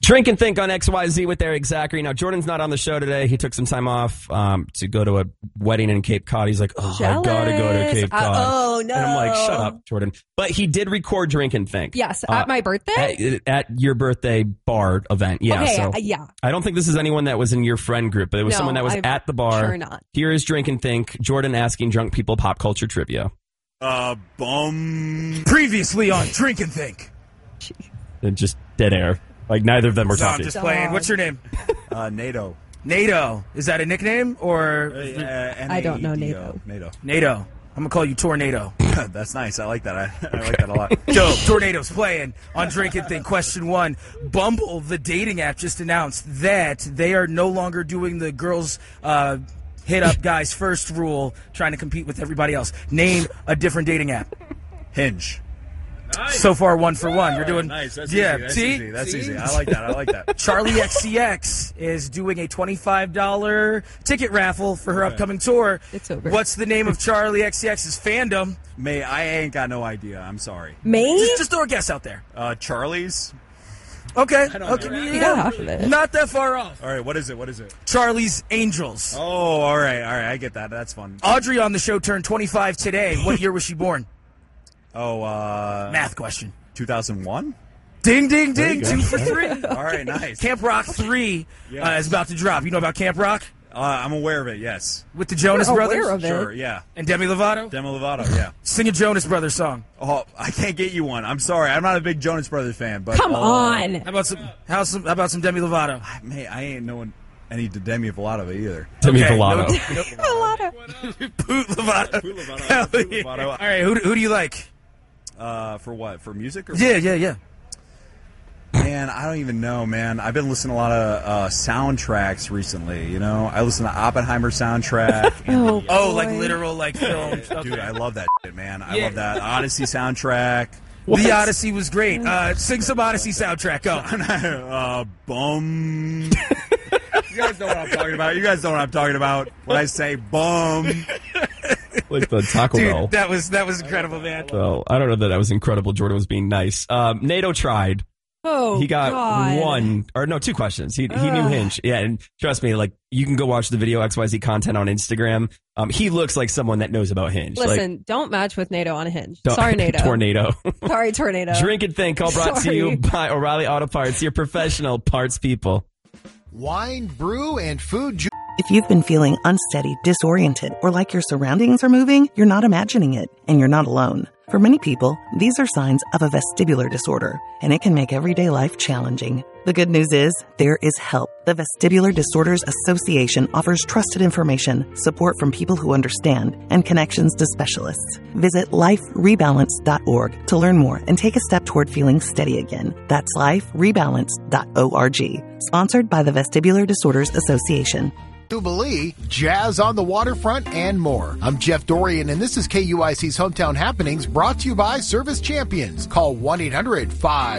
Drink and Think on XYZ with Eric Zachary. Now, Jordan's not on the show today. He took some time off to go to a wedding in Cape Cod. He's like, I gotta go to Cape Cod. Oh, no. And I'm like, shut up, Jordan. But he did record Drink and Think. Yes, at my birthday? At your birthday bar event. Yeah. Okay, so yeah. I don't think this is anyone that was in your friend group, but it was someone that was at the bar. Sure not. Here is Drink and Think. Jordan asking drunk people pop culture trivia. Previously on Drink and Think. And just dead air. Like, neither of them were talking. I'm just playing. What's your name? NATO. NATO. Is that a nickname or? I don't know NATO. NATO. I'm going to call you Tornado. That's nice. I like that. I like that a lot. Dope. Tornado's playing on Drink and Think. Question 1. Bumble, the dating app, just announced that they are no longer doing the girls hit up guys first rule, trying to compete with everybody else. Name a different dating app. Hinge. Nice. So far, 1 for 1. You're doing nice. That's yeah. Easy. That's easy. I like that. Charlie XCX is doing a $25 ticket raffle for her upcoming tour. It's over. What's the name of Charlie XCX's fandom? I ain't got no idea. I'm sorry. Me? Just throw a guess out there. Charlie's. Okay. Yeah. Not that far off. All right. What is it? Charlie's Angels. Oh, all right. I get that. That's fun. Audrey on the show turned 25 today. What year was she born? Oh, math question. 2001? Ding, ding, ding. 2 for 3. All right, nice. Camp Rock 3 is about to drop. You know about Camp Rock? I'm aware of it, yes. With the Jonas Brothers? Aware of it. Sure, yeah. And Demi Lovato? Demi Lovato, yeah. Sing a Jonas Brothers song. Oh, I can't get you one. I'm sorry. I'm not a big Jonas Brothers fan. But Come on. How about some Demi Lovato? I ain't knowing any Demi Lovato either. Demi Lovato. Poot Lovato. All right, who do you like? For what? For music? Or Yeah. Man, I don't even know, man. I've been listening to a lot of soundtracks recently, you know? I listen to Oppenheimer soundtrack. Like literal, like films. Okay. Dude, I love that shit, man. I love that. Odyssey soundtrack. The Odyssey was great. Sing some Odyssey soundtrack. Go. Bum. You guys know what I'm talking about. When I say bum. Like the Taco Bell. Dude, that was incredible, man. Well, I don't know that was incredible. Jordan was being nice. NATO tried. Oh, he got God. 2 questions. He knew Hinge. Yeah, and trust me, like, you can go watch the video XYZ content on Instagram. He looks like someone that knows about Hinge. Listen, don't match with NATO on a Hinge. Sorry, NATO. Tornado. Sorry, Tornado. Drink and Think, all brought to you by O'Reilly Auto Parts, your professional parts people. Wine, brew, and food. If you've been feeling unsteady, disoriented, or like your surroundings are moving, you're not imagining it, and you're not alone. For many people, these are signs of a vestibular disorder, and it can make everyday life challenging. The good news is, there is help. The Vestibular Disorders Association offers trusted information, support from people who understand, and connections to specialists. Visit liferebalance.org to learn more and take a step toward feeling steady again. That's liferebalance.org. Sponsored by the Vestibular Disorders Association. Jubilee, jazz on the waterfront, and more. I'm Jeff Dorian, and this is KUIC's Hometown Happenings, brought to you by Service Champions. Call 1-800-5